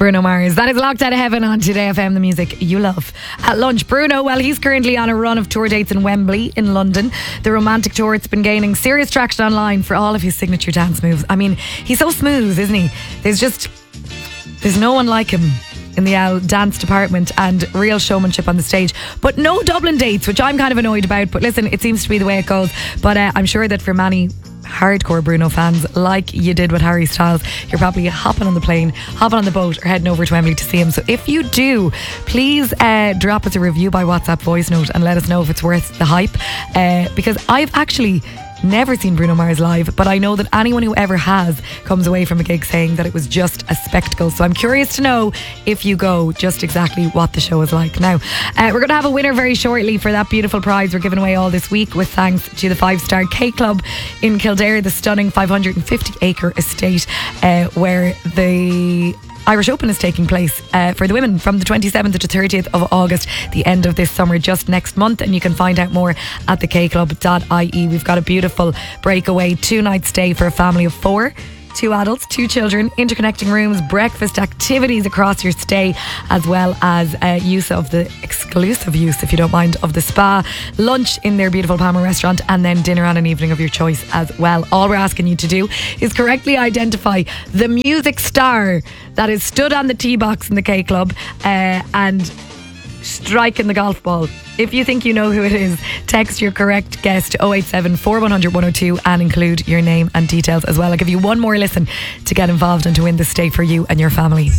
Bruno Mars. That is Locked Out of Heaven on Today FM, the music you love. At lunch, Bruno, well, he's currently on a run of tour dates in Wembley in London. The romantic tour, it's been gaining serious traction online for all of his signature dance moves. I mean, he's so smooth, isn't he? There's no one like him in the dance department, and real showmanship on the stage. But no Dublin dates, which I'm kind of annoyed about. But listen, it seems to be the way it goes. But I'm sure that for many hardcore Bruno fans, like you did with Harry Styles, you're probably hopping on the plane, hopping on the boat, or heading over to Wembley to see him. So if you do, please drop us a review by WhatsApp voice note and let us know if it's worth the hype, because I've actually never seen Bruno Mars live, but I know that anyone who ever has comes away from a gig saying that it was just a spectacle. So I'm curious to know, if you go, just exactly what the show is like. Now, we're going to have a winner very shortly for that beautiful prize we're giving away all this week, with thanks to the 5-star K Club in Kildare, the stunning 550-acre estate where the Irish Open is taking place for the women from the 27th to 30th of August, the end of this summer, just next month. And you can find out more at thekclub.ie. We've got a beautiful breakaway 2-night stay for a family of 4. 2 adults, 2 children, interconnecting rooms, breakfast activities across your stay, as well as use of the exclusive use, if you don't mind, of the spa, lunch in their beautiful Palmer restaurant, and then dinner on an evening of your choice as well. All we're asking you to do is correctly identify the music star that is stood on the tee box in the K Club and striking the golf ball. If you think you know who it is, text your correct guess to 087 4100 102 and include your name and details as well. I'll give you one more listen to get involved and to win this stay for you and your family.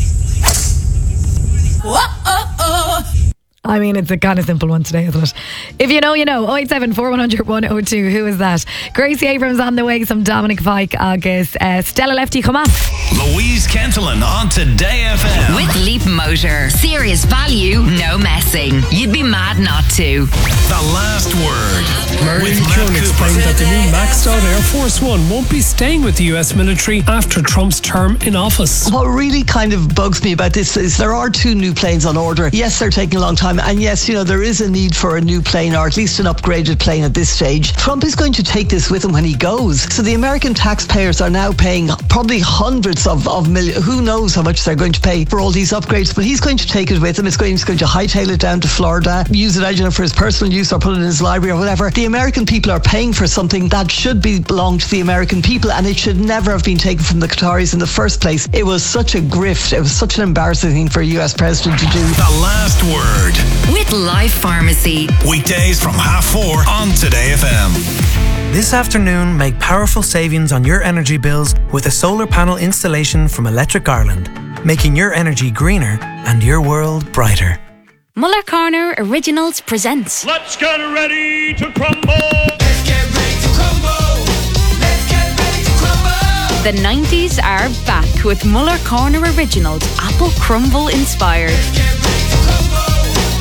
I mean, it's a kind of simple one today, isn't it? If you know, you know. 087 4100 102. Who is that? Gracie Abrams on the way, some Dominic Fike, agus Stella Lefty, come on. Louise Kentelin on Today FM. With Leap Motor. Serious value, no messing. You'd be mad not to. The Last Word. Marion Kuhn explained that the new maxed-out Air Force One won't be staying with the US military after Trump's term in office. What really kind of bugs me about this is there are 2 new planes on order. Yes, they're taking a long time, and yes, you know, there is a need for a new plane, or at least an upgraded plane at this stage. Trump is going to take this with him when he goes. So the American taxpayers are now paying probably hundreds of millions. Who knows how much they're going to pay for all these upgrades, but he's going to take it with him. He's going to hightail it down to Florida, use it, I don't know, for his personal use, or put it in his library or whatever. The American people are paying for something that should belong to the American people, and it should never have been taken from the Qataris in the first place. It was such a grift. It was such an embarrassing thing for a US president to do. The Last Word. With Life Pharmacy. Weekdays from 4:30 on Today FM. This afternoon, make powerful savings on your energy bills with a solar panel installation from Electric Ireland, making your energy greener and your world brighter. Muller Corner Originals presents Let's get ready to crumble. Let's get ready to crumble. Let's get ready to crumble. The 90s are back with Muller Corner Originals, Apple Crumble inspired. Let's get ready to crumble.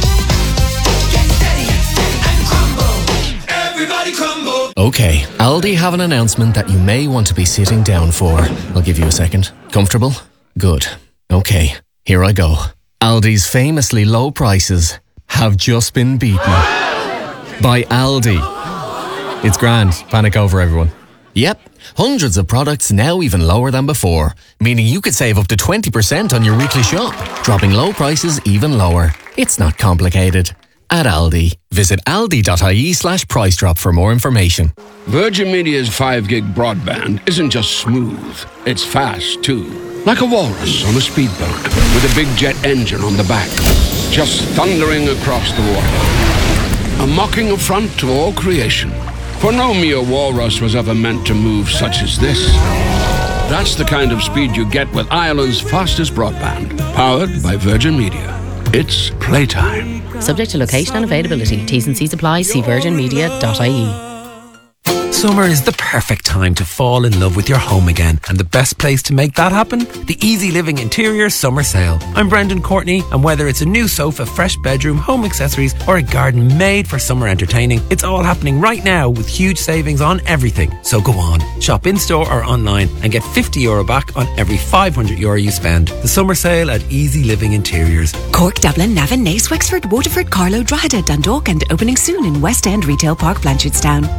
Get steady and crumble. Everybody crumble. Okay, Aldi have an announcement that you may want to be sitting down for. I'll give you a second. Comfortable? Good. Okay, here I go. Aldi's famously low prices have just been beaten by Aldi. It's grand. Panic over, everyone. Yep, hundreds of products now even lower than before, meaning you could save up to 20% on your weekly shop, dropping low prices even lower. It's not complicated. At Aldi, visit aldi.ie/price drop for more information. Virgin Media's 5 gig broadband isn't just smooth, it's fast too. Like a walrus on a speedboat with a big jet engine on the back, just thundering across the water. A mocking affront to all creation. For no mere walrus was ever meant to move such as this. That's the kind of speed you get with Ireland's fastest broadband, powered by Virgin Media. It's playtime. Subject to location and availability. T's and C's apply. See virginmedia.ie. Summer is the perfect time to fall in love with your home again, and the best place to make that happen? The Easy Living Interior Summer Sale. I'm Brendan Courtney, and whether it's a new sofa, fresh bedroom, home accessories, or a garden made for summer entertaining, it's all happening right now with huge savings on everything. So go on, shop in-store or online and get €50 back on every €500 you spend. The summer sale at Easy Living Interiors. Cork, Dublin, Navan, Naas, Wexford, Waterford, Carlow, Drogheda, Dundalk, and opening soon in West End Retail Park, Blanchardstown.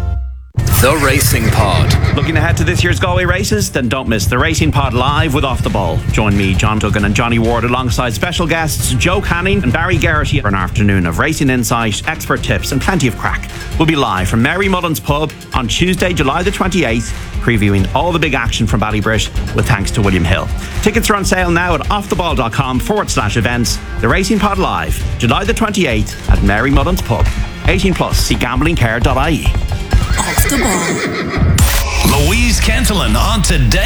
The Racing Pod. Looking ahead to this year's Galway races? Then don't miss the Racing Pod live with Off the Ball. Join me, John Duggan and Johnny Ward alongside special guests Joe Canning and Barry Garrity for an afternoon of racing insight, expert tips and plenty of crack. We'll be live from Mary Mullen's Pub on Tuesday, July the 28th, previewing all the big action from Ballybrit with thanks to William Hill. Tickets are on sale now at offtheball.com/events. The Racing Pod live, July the 28th at Mary Mullen's Pub. 18 plus, see gamblingcare.ie. Off the Ball. Louise Kentelin on Today